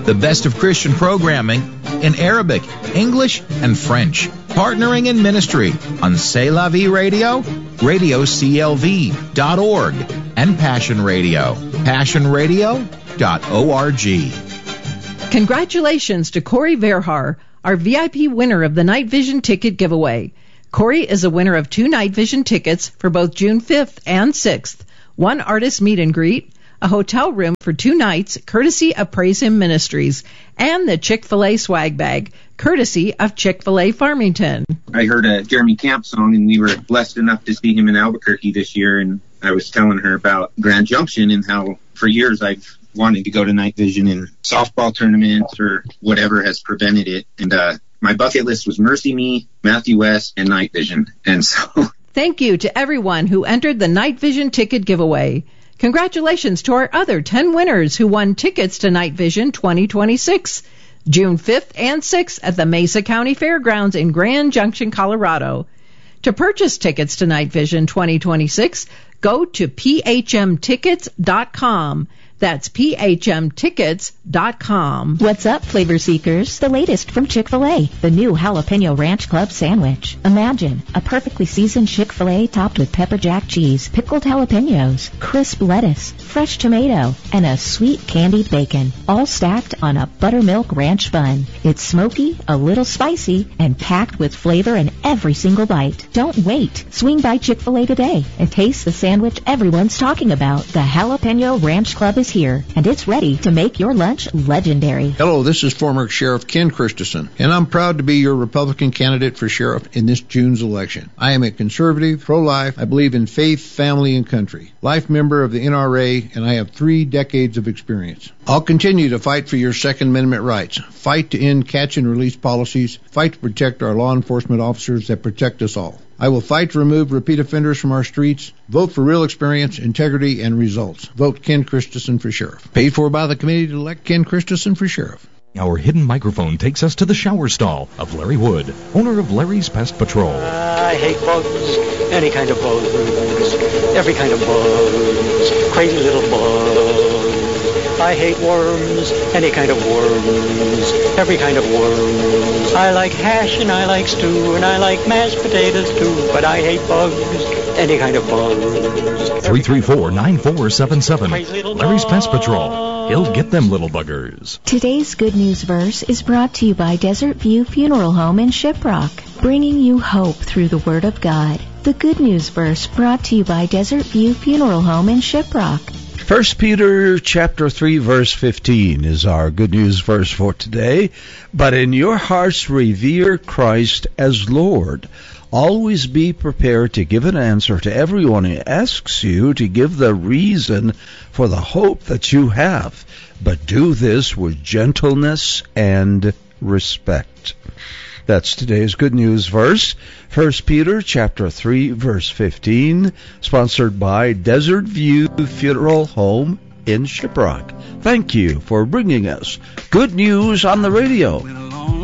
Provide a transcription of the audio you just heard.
The best of Christian programming in Arabic, English, and French. Partnering in ministry on C'est La Vie Radio, RadioCLV.org, and Passion Radio, PassionRadio.org. Congratulations to Corey Verhar, our VIP winner of the Night Vision ticket giveaway. Corey is a winner of 2 Night Vision tickets for both June 5th and 6th, 1 artist meet and greet, a hotel room for 2 nights, courtesy of Praise Him Ministries, and the Chick-fil-A swag bag, courtesy of Chick-fil-A Farmington. I heard a Jeremy Camp song, and we were blessed enough to see him in Albuquerque this year, and I was telling her about Grand Junction and how for years I've wanted to go to Night Vision in softball tournaments or whatever has prevented it. And my bucket list was Mercy Me, Matthew West, and Night Vision. And so thank you to everyone who entered the Night Vision ticket giveaway. Congratulations to our other 10 winners who won tickets to Night Vision 2026, June 5th and 6th at the Mesa County Fairgrounds in Grand Junction, Colorado. To purchase tickets to Night Vision 2026, go to phmtickets.com. That's phmtickets.com. What's up, flavor seekers? The latest from Chick-fil-A, the new Jalapeno Ranch Club sandwich. Imagine a perfectly seasoned Chick-fil-A topped with pepper jack cheese, pickled jalapenos, crisp lettuce, fresh tomato, and a sweet candied bacon, all stacked on a buttermilk ranch bun. It's smoky, a little spicy, and packed with flavor in every single bite. Don't wait. Swing by Chick-fil-A today and taste the sandwich everyone's talking about. The Jalapeno Ranch Club is here, and it's ready to make your lunch legendary. Hello, this is former Sheriff Ken Christensen, and I'm proud to be your Republican candidate for sheriff in this June's election. I am a conservative, pro-life. I believe in faith, family, and country. Life member of the NRA, and I have 3 decades of experience. I'll continue to fight for your Second Amendment rights, fight to end catch and release policies, fight to protect our law enforcement officers that protect us all. I will fight to remove repeat offenders from our streets. Vote for real experience, integrity, and results. Vote Ken Christensen for sheriff. Paid for by the committee to elect Ken Christensen for sheriff. Our hidden microphone takes us to the shower stall of Larry Wood, owner of Larry's Pest Patrol. I hate bugs, any kind of bugs, every kind of bugs, crazy little bugs. I hate worms, any kind of worms, every kind of worms. I like hash and I like stew and I like mashed potatoes too, but I hate bugs, any kind of bugs. 334-9477. Larry's Pest Patrol. He'll get them little buggers. Today's Good News Verse is brought to you by Desert View Funeral Home in Shiprock, bringing you hope through the Word of God. The Good News Verse brought to you by Desert View Funeral Home in Shiprock. 1 Peter chapter 3 verse 15 is our good news verse for today. But in your hearts revere Christ as Lord. Always be prepared to give an answer to everyone who asks you to give the reason for the hope that you have. But do this with gentleness and respect. That's today's good news verse, 1 Peter chapter 3, verse 15, sponsored by Desert View Funeral Home in Shiprock. Thank you for bringing us good news on the radio.